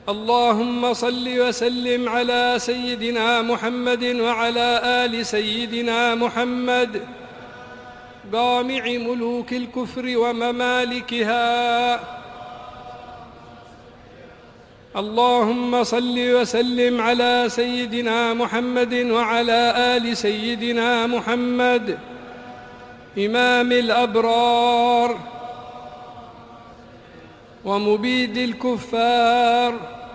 اللهم صل وسلم على سيدنا محمد وعلى آل سيدنا محمد جامع ملوك الكفر وممالكها. اللهم صل وسلم على سيدنا محمد وعلى آل سيدنا محمد إمام الأبرار ومبيد الكفار